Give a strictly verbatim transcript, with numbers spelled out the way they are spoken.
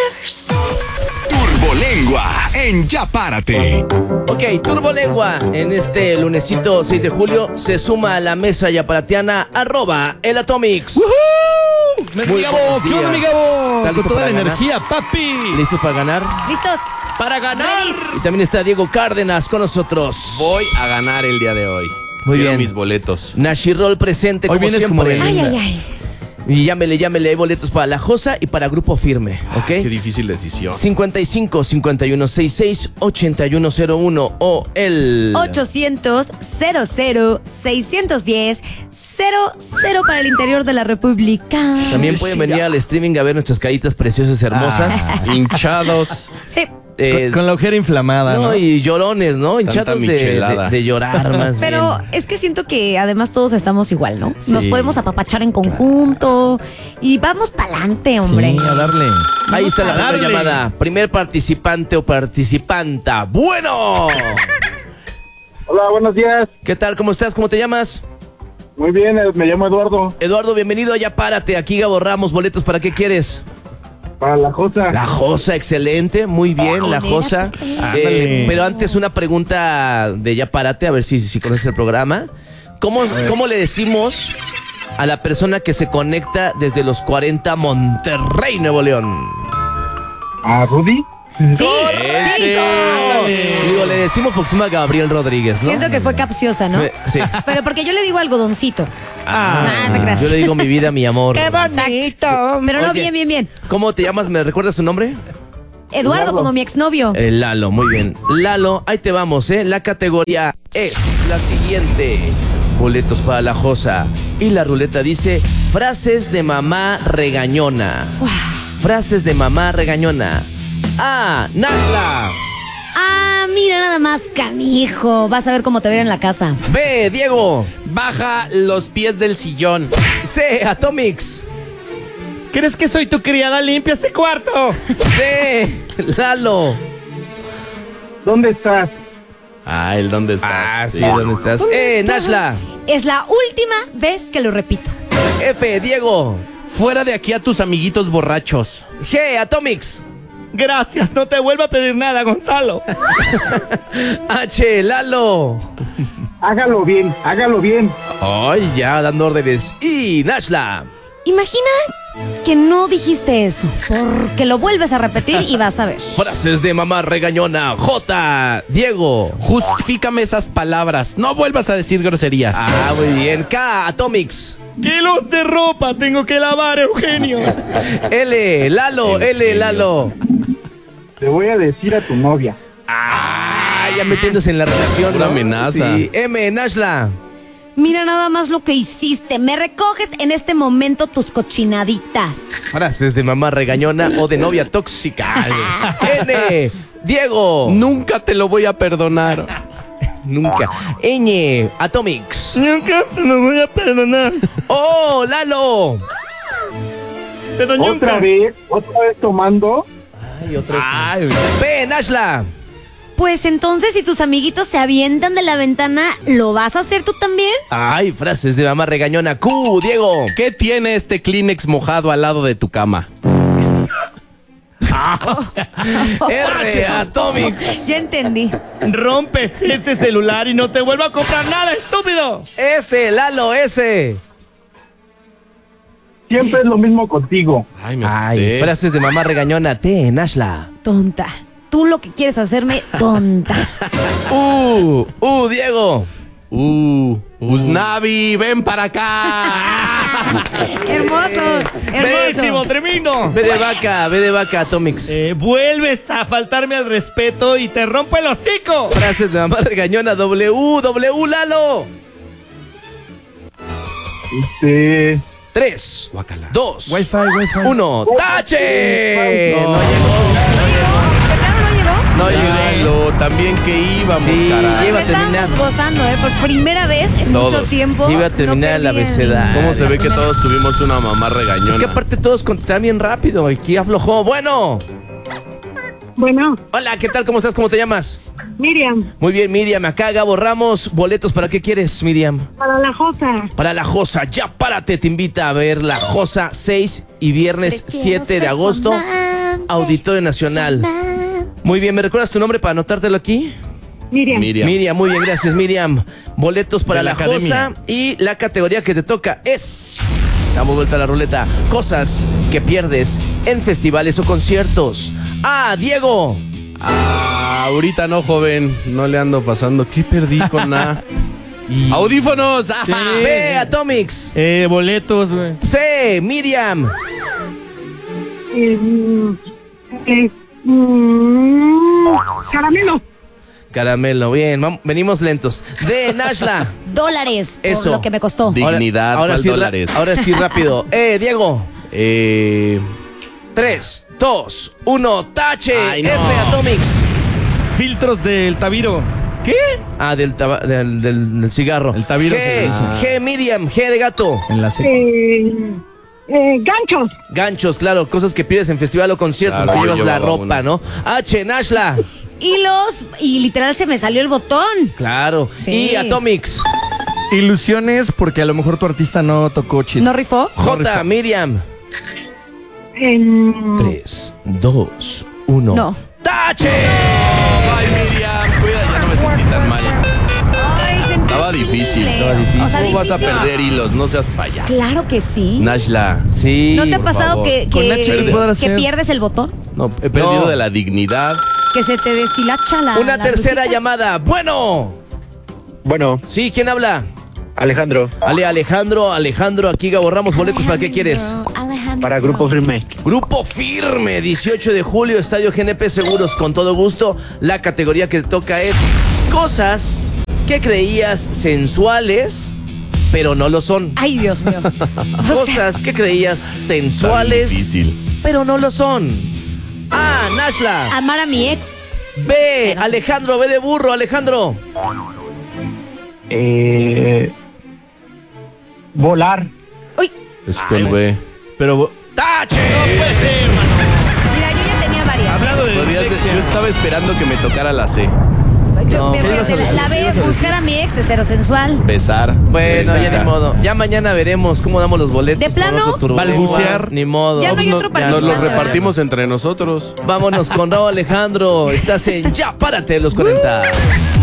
Turbolengua en Ya Párate. Ok, Turbolengua en este lunesito seis de julio se suma a la mesa yaparateana arroba el Atomics. ¡Woohoo! ¡Me Muy Gabo! buenos ¿Qué onda, mi días. Gabo? ¿Estás Con listo toda la para ganar? energía, papi. ¿Listos para ganar? ¿Listos? Para ganar. Ready. Y también está Diego Cárdenas con nosotros. Voy a ganar el día de hoy. Muy Quiero bien. mis boletos. Nashirol presente Hoy como vienes siempre. como Belinda. Ay, ay, ay. Y llámele, llámele, hay boletos para La Josa y para Grupo Firme, ¿ok? Qué difícil decisión. cincuenta y cinco, cincuenta y uno, sesenta y seis, ochenta y uno cero uno o el... ochocientos, cero cero, seiscientos diez, cero cero para el interior de la República. También pueden venir al streaming a ver nuestras caritas preciosas, hermosas. Ah, hinchados. Sí, Eh, Con, con la ojera inflamada, ¿no? no, y llorones, ¿no? Hinchados de, de, michelada. de llorar más pero bien. es que siento que además todos estamos igual, ¿no? Nos Sí. podemos apapachar en conjunto y vamos pa'lante, hombre. Sí, a darle. Ahí está la a primera darle. llamada. Primer participante o participanta. ¡Bueno! Hola, buenos días. ¿Qué tal? ¿Cómo estás? ¿Cómo te llamas? Muy bien, eh, me llamo Eduardo. Eduardo, bienvenido a Ya Párate. Aquí Gabo Ramos. ¿Boletos para qué quieres? Para la Josa. La Josa, excelente. Muy bien, la mira, Josa. pues, Eh, ándale. pero antes una pregunta de Ya Párate, a ver si, si conoces el programa. ¿Cómo, ¿Cómo le decimos a la persona que se conecta desde los cuarenta Monterrey, Nuevo León? ¿A Rudy? Sí, sí. Digo, le decimos porque se llama Gabriel Rodríguez, ¿no? Siento que fue capciosa, ¿no? Eh, Sí. Pero porque yo le digo algodoncito. Ah, Nah, no te creas. yo le digo mi vida, mi amor. Exacto. Pero no, Oye. bien, bien, bien. ¿Cómo te llamas? ¿Me recuerdas tu nombre? Eduardo, Eduardo. como mi exnovio. Eh, Lalo, muy bien. Lalo, ahí te vamos, ¿eh? La categoría es la siguiente. Boletos para la Josa. Y la ruleta dice frases de mamá regañona. Frases de mamá regañona. A. Nasla. Ah, mira nada más, canijo. Vas a ver cómo te verán en la casa. B. Diego. Baja los pies del sillón. C. Atomics. ¿Crees que soy tu criada? Limpia este cuarto. D. Lalo. ¿Dónde estás? Ah, ¿el dónde estás? Ah, sí, ¿dónde estás? ¿Dónde E. estás? Nashla. Es la última vez que lo repito. F. Diego. Fuera de aquí a tus amiguitos borrachos. G. Atomics. Gracias, no te vuelvo a pedir nada, Gonzalo. H. Lalo. Hágalo bien, hágalo bien. Ay, ya dando órdenes. Y Nashla. Imagina que no dijiste eso, porque lo vuelves a repetir y vas a ver. Frases de mamá regañona. J. Diego. Justifícame esas palabras. No vuelvas a decir groserías. Ah, muy bien. K. Atomics. Kilos de ropa tengo que lavar, Eugenio. L. Lalo. L. Lalo. Te voy a decir a tu novia. Ah, ya metiéndose en la relación, Una ¿no? amenaza. Sí. M. Nashla. Mira nada más lo que hiciste. Me recoges en este momento tus cochinaditas. Frases de mamá regañona o de novia tóxica. N. Diego. Nunca te lo voy a perdonar. Nunca. Ñ. Atomics. Nunca se lo voy a perdonar. Oh, Lalo. Pero Otra vez, otra vez tomando. Ay, otra Ay, P. Nashla. Pues entonces, si tus amiguitos se avientan de la ventana, ¿lo vas a hacer tú también? Ay, frases de mamá regañona. Q. Diego. ¿qué tiene este Kleenex mojado al lado de tu cama? R. Atomics. Ya entendí. rompes ese celular y no te vuelvo a comprar nada, estúpido. S. Lalo. S. Siempre es lo mismo contigo. Ay, me Ay, asusté. frases de mamá regañona. T. Nashla. Tonta. Tú lo que quieres hacerme, tonta. U. U. Diego. Uh, Usnavi, ven para acá. Hermoso, Pésimo, hermoso. tremendo. B de vaca. B de vaca. Atomics. Eh, vuelves a faltarme al respeto y te rompo el hocico. Frases de mamá regañona. W. W. Lalo. Este. Tres. Guácala. Dos. Wi-Fi, Wi-Fi. Uno. ¡Tache! No. No llegó. ¿De plano no llegó? No llegó. Lalo, también que íbamos, Sí, cara. lleva- Nos estábamos terminar. gozando, ¿eh? Por primera vez en Todos. mucho tiempo. Iba a terminar no el perdí abecedario. ¿Cómo se ve que todos tuvimos una mamá regañona? Es que aparte todos contestaban bien rápido. Aquí aflojó. Bueno. Bueno, Hola, ¿qué tal? ¿Cómo estás? ¿Cómo te llamas? Miriam, Muy bien, Miriam. Acá Gabo Ramos. Boletos, ¿para qué quieres, Miriam? para la Josa. Para la Josa. Ya párate, te invita a ver la Josa seis y viernes Prefiero siete de ser agosto. su amante. Auditorio Nacional. Muy bien, ¿me recuerdas tu nombre para anotártelo aquí? Miriam. Miriam. Miriam, muy bien, gracias Miriam. Boletos para De la, la academia. Josa y la categoría que te toca es... Damos vuelta a la ruleta. Cosas que pierdes en festivales o conciertos. Ah, Diego. Ah, ahorita no, joven. No le ando pasando. ¿Qué perdí con A? Y- ¡Audífonos! ¡Ah! B, Atomics. Eh, boletos, güey. C, Miriam. Eh, mm, eh, mm, caramelo. Caramelo, bien, vam- venimos lentos. D, Nashla. Dólares por Eso. lo que me costó. Di- Dignidad, ¿cuál sí, ra- dólares? ahora sí, rápido. Eh, Diego. Eh, tres, dos, uno, tache. Ay, no. F, Atomics. Filtros del Tabiro. ¿Qué? Ah, del, taba- del, del- del cigarro. El Tabiro G, se dice. G, Miriam. G de gato. En la C. Eh, eh, ganchos. Ganchos, claro, cosas que pides en festival o conciertos, Claro, que yo llevas la llevaba ropa, una. ¿no? H, Nashla. Hilos y literal se me salió el botón. Claro. Sí. Y Atomics. Ilusiones porque a lo mejor tu artista no tocó chido. ¿No rifó? J, Miriam. En, tres, dos, uno. No. ¡Tache! Ay, Miriam, cuida, ya no me sentí tan mal. Ay, sentí Estaba horrible. difícil. Estaba difícil. O sea, ¿Cómo vas a difícil. perder hilos? No seas payaso. Claro que sí. Nashla. Sí. ¿No te ha por pasado favor. que, Con que, H, ¿qué que podrás hacer? pierdes el botón? No, he perdido No. de la dignidad. Que se te deshilacha la. Una la tercera blusita. llamada. Bueno. Bueno, Sí, ¿quién habla? Alejandro, Ale, Alejandro, Alejandro, aquí borramos boletos. ¿Para qué quieres? Alejandro. para Grupo Firme. Grupo Firme, dieciocho de julio, Estadio G N P Seguros, con todo gusto. La categoría que te toca es cosas que creías sensuales, pero no lo son. Ay, Dios mío. O sea, Cosas que creías Está sensuales, difícil. pero no lo son. A, Nashla. amar a mi ex. B, Alejandro, B de burro, Alejandro. Eh, volar. Uy, Es con B. Pero ¡Tache! mira, yo ya tenía varias. hablando de Podrías- dislexia. yo estaba esperando que me tocara la C. Yo- No, me- ¿qué me- ibas a la- decir? la ¿Qué B, ibas a buscar a mi ex es cero sensual. Besar. Bueno, ya Besar. ni modo. Ya mañana veremos cómo damos los boletos. ¿De plano? por Rojo Turbolengua. Balbucear. Ni modo. Ya no hay Nos- otro Nos participante, los ¿verdad? repartimos entre nosotros. Vámonos con Raúl Alejandro. Estás en Ya Párate de los cuarenta.